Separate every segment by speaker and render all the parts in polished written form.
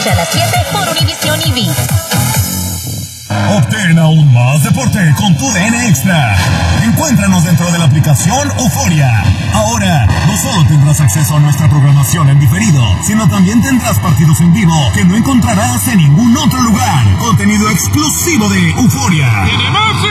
Speaker 1: A las 7 por Univision EV.
Speaker 2: Obtén aún más deporte con TUDN Extra. Encuéntranos dentro de la aplicación Euforia. Ahora, no solo tendrás acceso a nuestra programación en diferido, sino también tendrás partidos en vivo que no encontrarás en ningún otro lugar. Contenido exclusivo de Euforia.
Speaker 3: ¡Tenemos!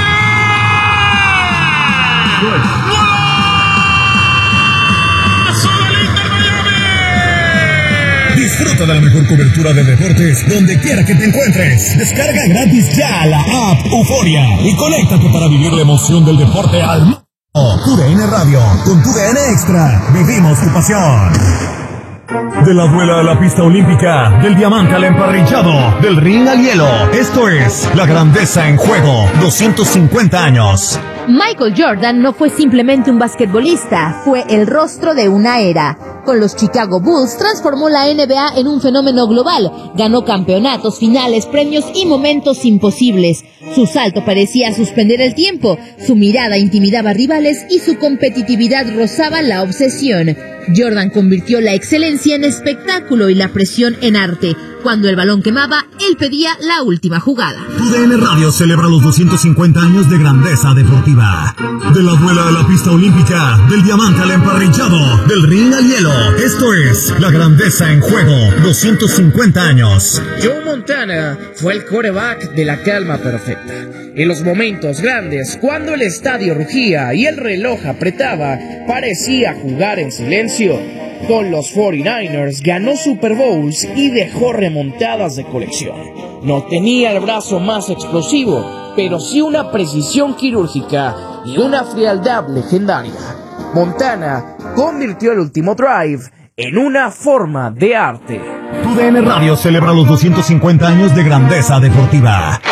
Speaker 2: Disfruta de la mejor cobertura de deportes donde quiera que te encuentres. Descarga gratis ya la app Euforia y conéctate para vivir la emoción del deporte al máximo. TUDN Radio, con TUDN Extra, vivimos tu pasión. De la duela a la pista olímpica, del diamante al emparrillado, del ring al hielo. Esto es La Grandeza en Juego, 250 años.
Speaker 4: Michael Jordan no fue simplemente un basquetbolista, fue el rostro de una era. Con los Chicago Bulls transformó la NBA en un fenómeno global, ganó campeonatos, finales, premios y momentos imposibles. Su salto parecía suspender el tiempo, su mirada intimidaba rivales y su competitividad rozaba la obsesión. Jordan convirtió la excelencia en espectáculo y la presión en arte. Cuando el balón quemaba, él pedía la última jugada.
Speaker 2: TUDN Radio celebra los 250 años de grandeza deportiva. De la duela a la pista olímpica, del diamante al emparrillado, del ring al hielo. Esto es La Grandeza en Juego, 250 años.
Speaker 5: Joe Montana fue el quarterback de la calma perfecta. En los momentos grandes, cuando el estadio rugía y el reloj apretaba, parecía jugar en silencio. Con los 49ers ganó Super Bowls y dejó remontadas de colección. No tenía el brazo más explosivo, pero sí una precisión quirúrgica y una frialdad legendaria. Montana convirtió el último drive en una forma de arte.
Speaker 2: TUDN Radio celebra los 250 años de grandeza deportiva.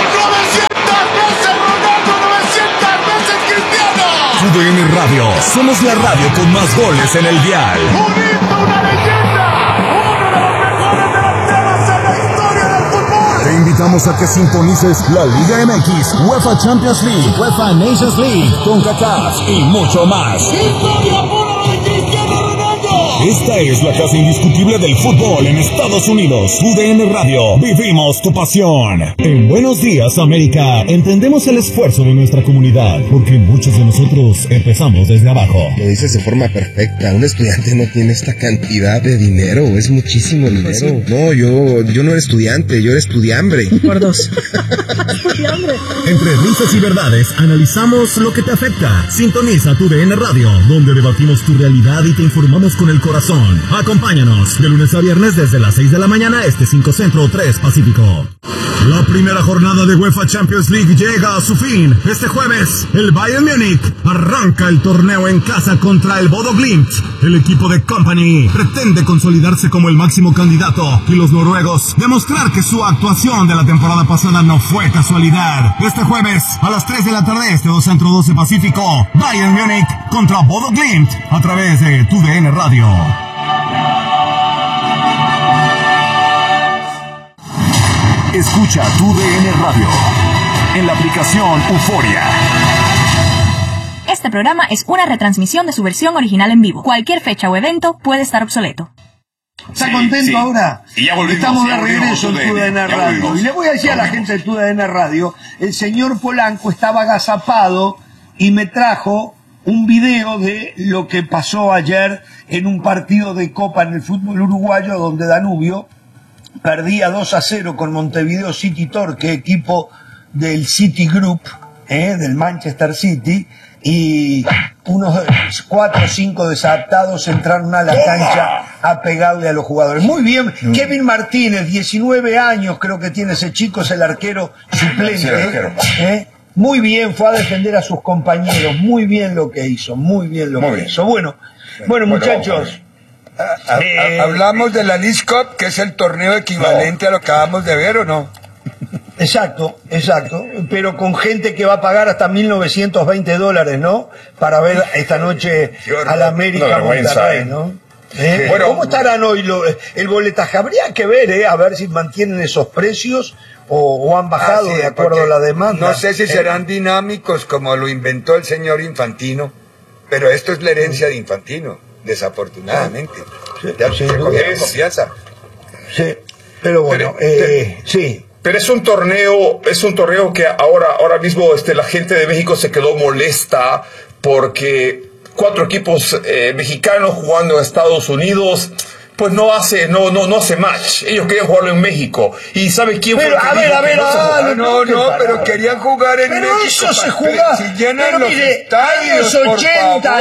Speaker 3: 900 veces Cristiano.
Speaker 2: TUDN Radio, somos la radio con más goles en el dial.
Speaker 3: Una leyenda, uno de los mejores delanteros en la historia del fútbol.
Speaker 2: Te invitamos a que sintonices la Liga MX, UEFA Champions League, UEFA Nations League, CONCACAF y mucho más.
Speaker 3: Historia pura de Cristiano Ronaldo.
Speaker 2: Esta es la casa indiscutible del fútbol en Estados Unidos. TUDN Radio, vivimos tu pasión. En Buenos Días, América, entendemos el esfuerzo de nuestra comunidad, porque muchos de nosotros empezamos desde abajo.
Speaker 6: Lo dices de forma perfecta. Un estudiante no tiene esta cantidad de dinero, es muchísimo dinero. No, yo no era estudiante, yo era estudiambre.
Speaker 7: Por dos.
Speaker 2: Entre risas y verdades, analizamos lo que te afecta. Sintoniza TUDN Radio, donde debatimos tu realidad y te informamos con el corazón. Acompáñanos de lunes a viernes desde las 6 de la mañana, 5 Centro, 3 Pacífico. La primera jornada de UEFA Champions League llega a su fin. Este jueves, el Bayern Múnich arranca el torneo en casa contra el Bodo Glimt. El equipo de Kompany pretende consolidarse como el máximo candidato y los noruegos demostrar que su actuación de la temporada pasada no fue casualidad. Este jueves, a las 3 de la tarde, 2 Centro, 12 Pacífico, Bayern Múnich contra Bodo Glimt a través de TUDN Radio. Escucha TUDN Radio en la aplicación Euforia.
Speaker 8: Este programa es una retransmisión de su versión original en vivo. Cualquier fecha o evento puede estar obsoleto.
Speaker 9: ¿Está contento ahora?
Speaker 10: Y ya volvimos.
Speaker 9: Estamos de regreso en TUDN Radio. Y le voy a decir a la gente de TUDN Radio, el señor Polanco estaba agazapado y me trajo un video de lo que pasó ayer en un partido de Copa en el fútbol uruguayo, donde Danubio perdía 2-0 con Montevideo City Torque, equipo del City Group, del Manchester City, y unos 4 o 5 desadaptados entraron a la cancha a pegarle a los jugadores. Muy bien, Kevin Martínez, 19 años creo que tiene ese chico, es el arquero suplente. Muy bien, fue a defender a sus compañeros, muy bien lo que hizo, muy bien lo que hizo. Bueno, muchachos.
Speaker 10: Hablamos de la League Cup, que es el torneo equivalente a lo que acabamos de ver, ¿o no?
Speaker 9: Exacto, pero con gente que va a pagar hasta $1.920, ¿no? Para ver esta noche al América Monterrey, ¿no? Bueno, ¿cómo estarán hoy el boletaje? Habría que ver, a ver si mantienen esos precios o han bajado de acuerdo a la demanda.
Speaker 10: No sé si serán dinámicos como lo inventó el señor Infantino, pero esto es la herencia de Infantino, desafortunadamente. Ya se confianza.
Speaker 9: Sí. Pero bueno, sí.
Speaker 7: Pero es un torneo que ahora mismo la gente de México se quedó molesta porque 4 equipos mexicanos jugando en Estados Unidos, pues no hace match. Ellos querían jugarlo en México. ¿Y sabe quién fue?
Speaker 9: Pero,
Speaker 10: pero querían jugar en México.
Speaker 9: Pero eso se jugaba.
Speaker 10: Si llenan
Speaker 9: pero
Speaker 10: los
Speaker 9: mire,
Speaker 10: estadios,
Speaker 9: años 80,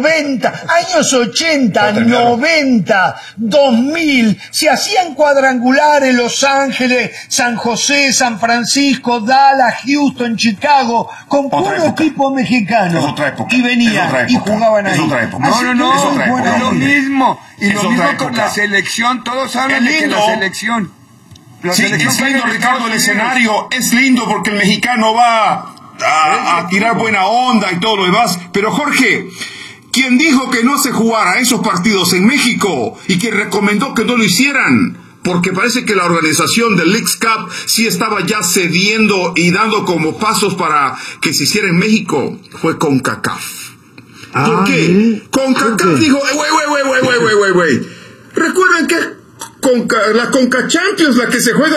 Speaker 9: 90, 2000, se hacían cuadrangulares Los Ángeles, San José, San Francisco, Dallas, Houston, Chicago, con puro equipo mexicano.
Speaker 11: Es otra época.
Speaker 9: Y venían y jugaban ahí.
Speaker 11: Es otra época.
Speaker 10: No, es lo mismo. Y lo mismo con la selección, todos hablan de que la selección.
Speaker 11: Sí, es lindo, Ricardo, el escenario. Es lindo porque el mexicano va a tirar buena onda y todo lo demás. Pero Jorge, quien dijo que no se jugara esos partidos en México y que recomendó que no lo hicieran, porque parece que la organización del Leagues Cup sí estaba ya cediendo y dando como pasos para que se hiciera en México, fue CONCACAF. ¿Por qué? CONCACAF dijo, güey. Recuerden que la Conca Champions, la que se juega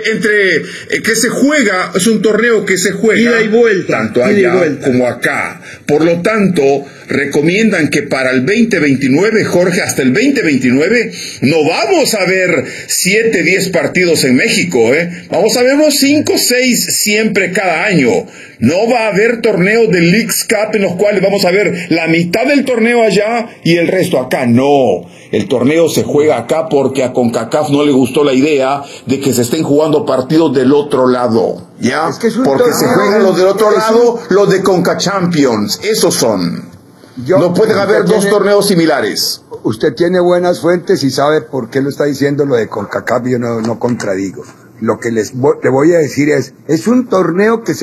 Speaker 11: es un torneo que se juega
Speaker 6: ida y vuelta,
Speaker 11: tanto allá como acá. Por lo tanto, recomiendan que para el 2029, Jorge, hasta el 2029, no vamos a ver 7, 10 partidos en México, Vamos a verlos 5, 6 siempre cada año. No va a haber torneo de Leagues Cup en los cuales vamos a ver la mitad del torneo allá y el resto acá. No, el torneo se juega acá porque a CONCACAF no le gustó la idea de que se estén jugando partidos del otro lado, ¿ya? Porque se juegan los del otro lado, los de Conca Champions, esos son. No pueden haber dos torneos similares.
Speaker 10: Usted tiene buenas fuentes y sabe por qué lo está diciendo lo de CONCACAF, yo no contradigo. Lo que le voy a decir es un torneo que se